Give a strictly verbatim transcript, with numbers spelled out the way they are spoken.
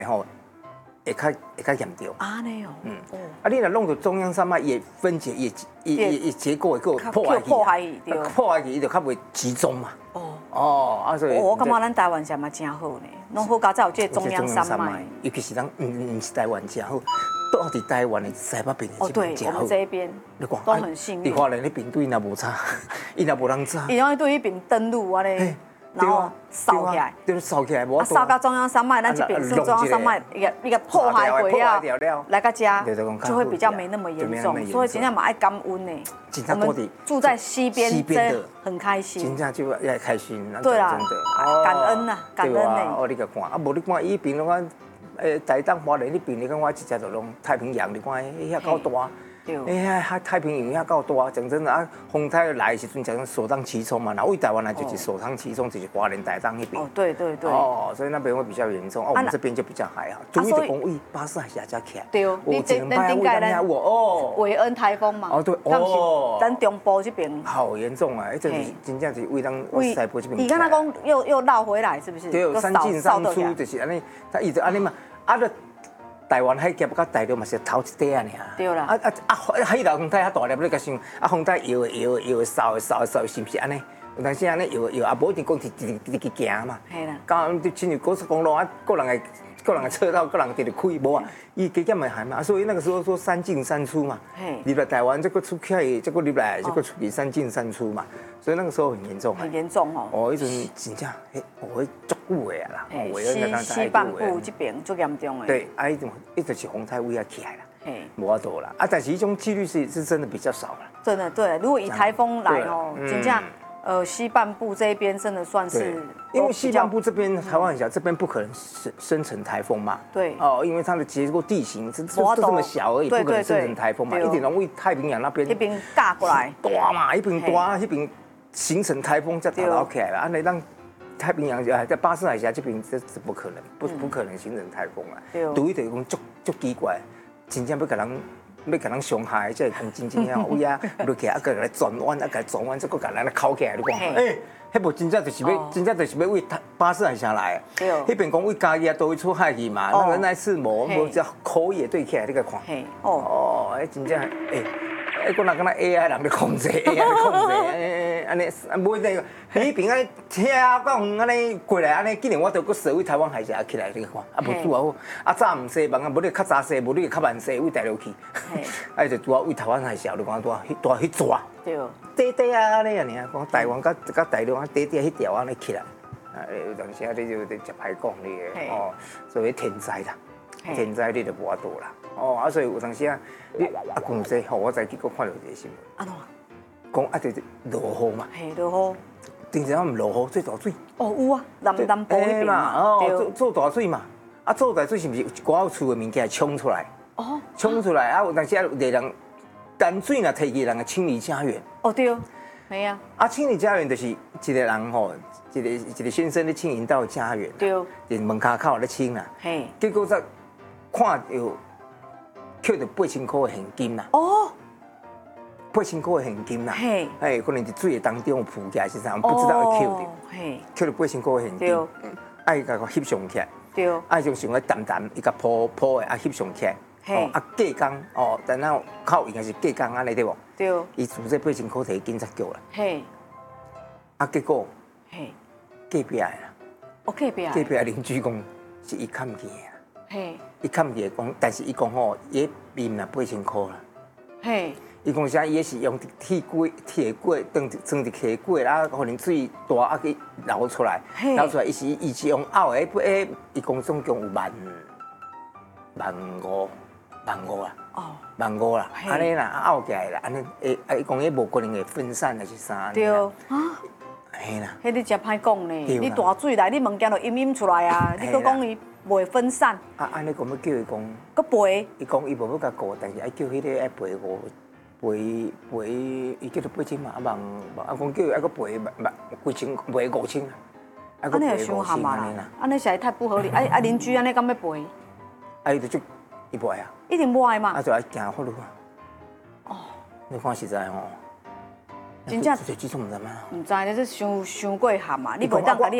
然后会较会较严重。 啊，那哦， 嗯，啊，你若弄到中央山脉，也分解也也也也结构会个破坏去， 破坏去，对， 破坏去，伊就较袂集中嘛。 哦哦，啊，所以我感觉咱台湾是嘛真好呢，拢好加才有这中央山脉， 尤其是咱嗯嗯是台湾真好，到底台湾的西北边的这边真好。 我们这边你看都很幸运。 你花莲那边对伊若无差，伊若无人差。 伊拢对迄边登陆啊咧。然后烧起来， 对，烧起来， 啊，烧到中央山脉，咱这边是中央山脉，一个一个破坏过了，来个家就会比较没那么严重，所以真正嘛爱感恩呢。我们住在西边，真的很开心。 真正就要开心， 对啦，感恩呐，感恩呢。 哦，你甲看，啊，无你看伊边的话，诶，台东花莲那边，你看我直接就拢太平洋，你看遐够大。哎呀，太平洋遐够大，讲真的啊，风台来的时阵，讲首当其冲嘛。然后为台湾来就是首当其冲，就是花莲台东那边。 哦，对对对。 哦，所以那边会比较严重。哦，我们这边就比较还好。主要就讲为巴士海峡加起来。 对哦，你这咱顶盖咱哦，韦恩台风嘛。 哦对哦。 咱中部这边。 好严重啊！这是真正是为咱西部这边。 你看他讲又又绕回来，是不是？ 对，三进三出就是安尼，他一直安尼嘛，啊个。台湾海峡甲大陆嘛是头一块啊， 对啦。 啊啊啊！海流风台较大粒，你甲想，啊风台摇摇摇扫扫扫，是不是安尼？有当时安尼摇摇，啊无一定讲直直直直行嘛。 系啦。 讲就亲像高速公路啊，个人的个人的车道，个人直直开无啊，伊加减咪还嘛，所以那个时候说三进三出嘛。入来台湾这个出去，这个入来这个出去三进三出嘛，所以那个时候很严重。 很严重哦。 哦，迄阵真正，嘿，哦，足久的啦。 西西半部这边最严重的。 对，啊，一种一直是风台位啊起来啦。无法度啦，啊，但是一种几率是是真的比较少了。 真的对，如果以台风来哦，真正呃西半部这一边真的算是， 因为西半部这边台湾很小，这边不可能生生成台风嘛。 对。 哦，因为它的结构地形是就这么小而已，不可能生成台风嘛。一点容易太平洋那边。 那边尬过来。 大嘛，一边大，一边形成台风再打捞起来了，啊，那让太平洋啊，在巴士海峡这边这是不可能，不不可能形成台风啊。对。独一点讲足足奇怪。真正要甲人，要甲人伤害，才会讲真正遐位啊，落起来啊，个来转弯，啊，个转弯，再个甲咱来扣起来，你讲，哎，迄部真正就是要，真正就是要为巴士海峡来的。迄边讲为嘉义啊，都会出海去嘛，那个那次无无只口也对起来，你个看。哦哦，迄真正哎。哎，个人敢若 A I 人咧控制 ，A I 咧控制，哎，安尼，啊，每个迄边安尼车到远安尼过来，安尼，竟然我都搁坐位台湾海峡起来，你看，啊，无拄好，啊早唔西忙啊，无你较早西，无你较慢西，位大陆去，啊，就拄好位台湾海峡，你讲拄好，迄大迄抓，对，短短啊安尼啊，尔，讲台湾甲甲大陆啊，短短迄条安尼起来，啊，有当时啊，你就得食歹讲你个，哦，所以天灾啦。天灾你就无法度啦，哦啊，所以有当时啊，你啊公司吼，我再去个看到一个新闻，安怎？讲啊，就是落雨嘛，嘿，落雨，平时啊唔落雨，做大水。哦，有啊，南南部那边嘛，哦，做做大水嘛，啊，做大水是不是寡有厝的物件冲出来？哦，冲出来啊，有当时啊，有人淡水若摕去人个清理家园。哦对，系啊。啊，清理家园就是一个人吼。一个一个先生咧清引导家园，对，就门口口咧清啦，嘿，结果才看到捡到八千块的现金啦，哦，八千块的现金啦，嘿，哎，可能伫水的当中浮起来是啥，不知道会捡到，嘿，捡到八千块的现金，爱甲个翕上起来，对，爱就想个淡淡伊甲铺铺的啊翕上起来，嘿，啊隔工哦，然后靠应该是隔工安尼对无？对，伊自这八千块摕警察叫啦，嘿，啊结果，嘿。隔壁的啦，哦隔壁，隔壁的邻居讲是伊看见的，嘿，伊看见讲，但是伊讲吼，伊面若八千块啦，嘿，伊讲啥，伊也是用铁轨、铁轨装装伫铁轨啦，可能水大啊去流出来，流出来伊是伊是用拗的，诶，伊讲总共有万万五万五啦，哦，万五啦，安尼啦，拗起来啦，安尼诶，啊伊讲伊无可能会分散还是啥？对啊。嘿啦，迄你真歹讲呢，你大水来，你物件就淹淹出来啊！你佫讲伊袂分散。啊，安尼讲要叫伊讲，佫赔。伊讲伊无要甲顾，但是爱叫迄个爱赔五赔赔，伊叫做八千嘛，啊万啊讲叫伊爱佫赔万万几千，赔五千啊。安尼就伤咸啊！安尼实在太不合理。啊啊邻居安尼敢要赔？啊伊就就伊赔啊。一定赔嘛。啊就爱行法律啊。哦，你看实在吼。真正，唔知，你这伤伤过咸嘛？你袂当甲你。